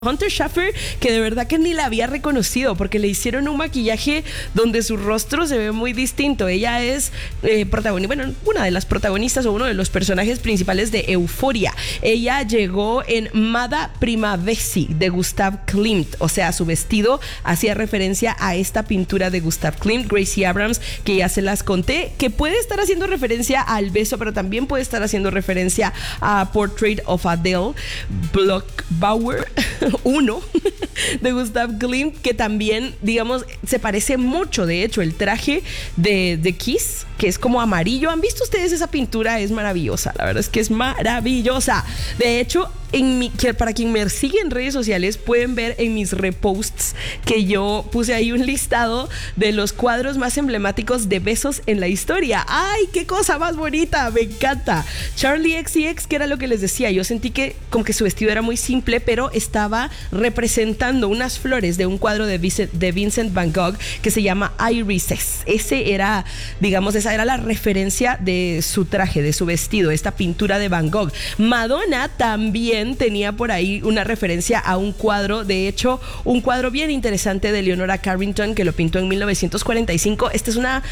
Hunter Schafer, que de verdad que ni la había reconocido porque le hicieron un maquillaje donde su rostro se ve muy distinto. Ella es una de las protagonistas o uno de los personajes principales de Euphoria. Ella llegó en Mada Primavesi de Gustav Klimt, o sea, su vestido hacía referencia a esta pintura de Gustav Klimt. Gracie Abrams, que ya se las conté, que puede estar haciendo referencia al beso, pero también puede estar haciendo referencia a Portrait of Adele. Blockbauer 1 de Gustav Klimt, que también, digamos, se parece mucho, de hecho, el traje de Kiss, que es como amarillo. ¿Han visto ustedes esa pintura? Es maravillosa, la verdad es que es maravillosa. De hecho, para quien me sigue en redes sociales, pueden ver en mis reposts que yo puse ahí un listado de los cuadros más emblemáticos de besos en la historia. ¡Ay, qué cosa más bonita! Me encanta. Charlie XCX, que era lo que les decía, yo sentí que como que su vestido era muy simple, pero estaba representando unas flores de un cuadro de Vincent Van Gogh que se llama Irises. Esa era la referencia de su traje, de su vestido, esta pintura de Van Gogh. Madonna también tenía por ahí una referencia a un cuadro, de hecho, un cuadro bien interesante de Leonora Carrington, que lo pintó en 1945. Esta es una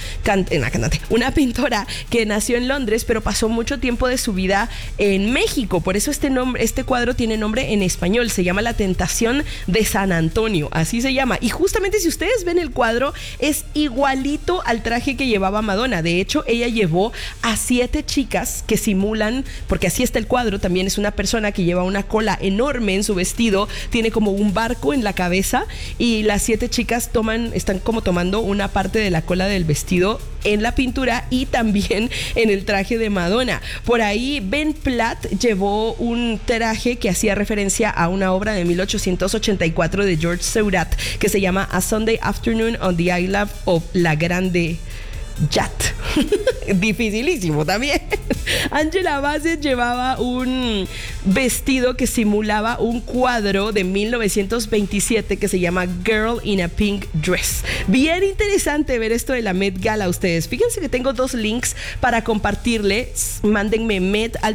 pintora que nació en Londres, pero pasó mucho tiempo de su vida en México. Por eso este cuadro tiene nombre en español, se llama La Tentación de San Antonio, así se llama. Y justamente si ustedes ven el cuadro, es igualito al traje que llevaba Madonna. De hecho, ella llevó a 7 chicas que simulan, porque así está el cuadro, también es una persona que lleva una cola enorme en su vestido, tiene como un barco en la cabeza, y las 7 chicas están como tomando una parte de la cola del vestido en la pintura y también en el traje de Madonna. Por ahí Ben Platt llevó un traje que hacía referencia a una obra de 1884 de George Seurat que se llama A Sunday Afternoon on the Isle of La Grande Jatte. Dificilísimo también. Angela Bassett llevaba un vestido que simulaba un cuadro de 1927 que se llama Girl in a Pink Dress. Bien interesante ver esto de la Met Gala a ustedes. Fíjense que tengo 2 links para compartirles. Mándenme Met al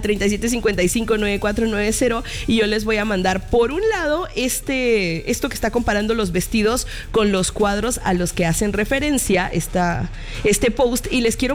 37559490 y yo les voy a mandar, por un lado, esto que está comparando los vestidos con los cuadros a los que hacen referencia este post, y les quiero